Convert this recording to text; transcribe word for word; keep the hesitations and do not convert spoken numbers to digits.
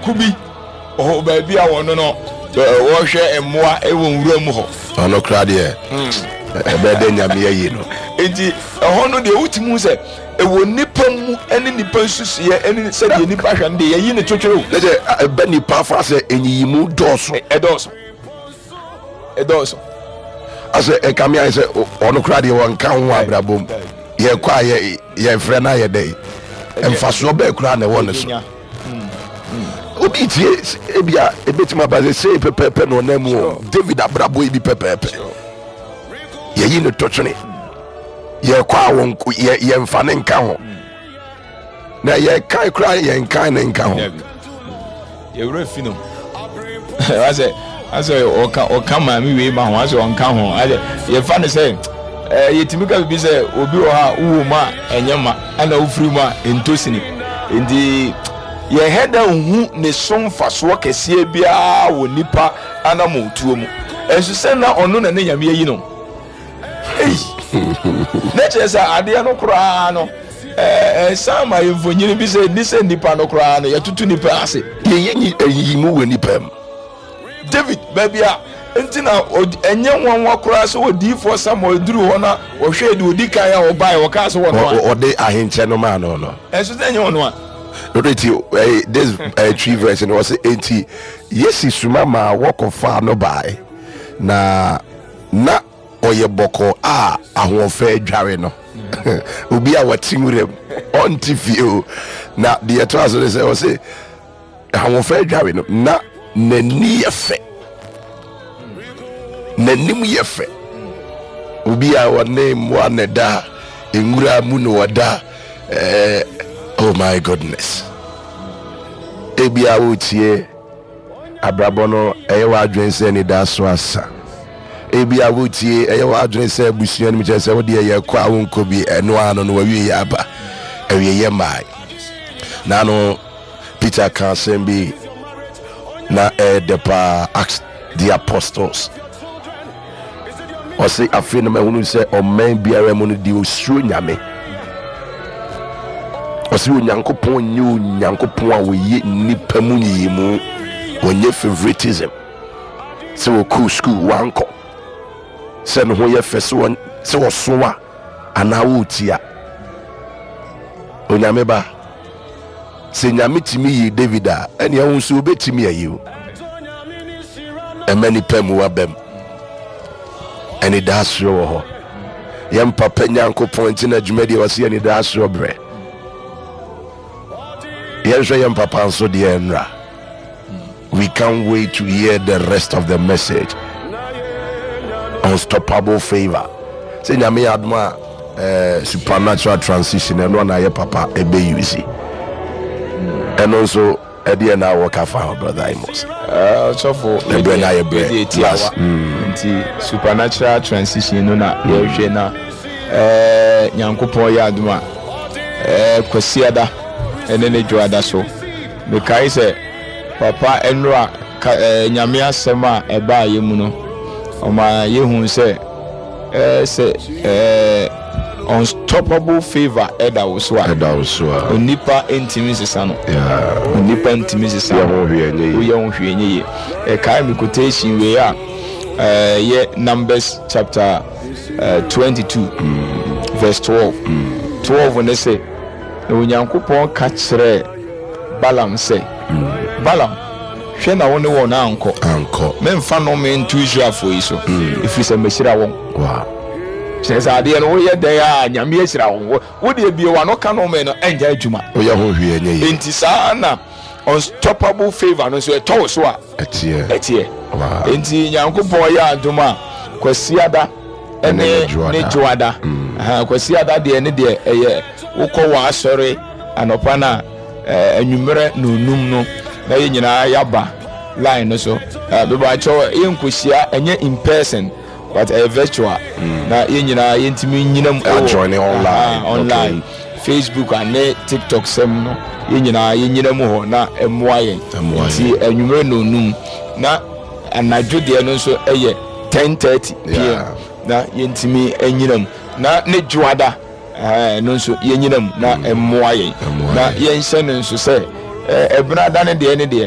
kubi oh baby a wono no wo hwe emmoa ewo nwura mu ho ono kra de ebe de nyame yi no enti ho no de wutimu se ewo nipa mu ene nipa nsusuye ene se de nipa hwa de yi ne twetwero leje ebe nipa fa se enyimu doso edoso edoso ase e kamia se ono kra de won kan ho abrabom ye kwa ye ye frɛ na ye dey emfaso be kra na won so obi tie ebia ebetima baze se pepepe no na mu David abrabo ibi pepepe ye yi no twetwene ye kwa won ye ye mfa ne nka ho na ye kai kra ye nka ne nka ho ye wura fino ase ase oka oka ma mi we ma ho ase onka ho ase ye fa ne se eh yetimika bi se obi wo ha wo ma enyema ana ofiri ma entosini ndi ye heda hu ne somfa so kese bia wo nipa ana mo tuo mu enso se na ono na ne nyame yi no ei na chesa ade no kura no eh sama yemfonyini bi se ni se nipa no kura no ye tutu nipa ase ye ye yi mu we nipa mu David baby a entina enye nwanwa kura so odi for Samuel duru ho na wo hwe de odi kan a wo bai wo ka so wo no o de ahenche no ma no no enso enye wo no a Reti, uh, this uh, three verse and was eighty. Yes, is mama walk of far no by na na oye boko ah ahon fe dware no obi a watim rem on T V na the atras say o say ahon fe dware no na nani efe nanim yefe obi a wone mo aneda enwura mu no wada eh oh my goodness. Ebia wotie abrabono eyewa adwen se ni da so asa. Ebia wotie eyewa adwen se busuan mi che se wo de ye kwa wonko bi eno ano no wawie ya aba. Ewie ye mai. Na no Peter kan sembi na e de pa Acts the Apostles. O se afina me hunu se o men biara mu no di osuro nyame. Osi onyankopon nyi onyankopon a woyi nipa mu nyimu wonye favoritism se wo cool school wanko se no ho ye fese won se wo soa ana wo tia onyame ba se nyame timi yi David a ene ehun so obetimi ayi o emani pemu wabem ene dasro wo ho yem papa nyankopon tina dwumadi wase ene dasro bre yes, I am Papa so the Enra. We can't wait to hear the rest of the message. Unstoppable favor. Say nyame adma uh, supernatural transition and one aye Papa ebe you see. And also Eddie and I work for brother Amos. Uh so for Eddie na ebe last nti supernatural transition no na ye hwe na eh nyankopon ya adma eh kwasiada ene ne joada so me kai se papa enra nyame asem a eba yemu no o ma yehun se eh se eh unstoppable favor eda wo so a eda wo so a onipa intimi sesa no yeah onipa intimi sesa ya ho hwe enye wo ye ho hwe enye e kai me quotation we a eh ye Numbers chapter uh, twenty-two mm. verse twelve mm. twelve when they say na onyankopon ka kire Balaam say mm. Balaam hwe na woni won na anko anko memfa no me ntu Israel fo yi so mm. if you say meshira won wow chese ade no wo ye dan a nyame ashira won wo de bie wa no ka no me no enja adwuma wo ye ho hwe enye yi enti saa na unstoppable favor no so e to so a etie etie wow enti nyankopon ya adwuma kwasiada ene ne joada ha kwasiada de ene de eye wokọ wa asọre anopa na anwumere no num no na ye nyina yaba line no so be ba cho ye nkosia enye in person but a virtual mm. na ye nyina ye ntimi nyinam o joining online uh, online okay. Facebook and TikTok sem no ye nyina ye nyinam ho na emoa ye ti anwumere no num na anadwo de no so eye ten thirty p m yeah. na ye ntimi enyinam na ne juada eh no so ye nyinam na emoa ye na ye nhyɛ no so sɛ eh ebra da ne de ne de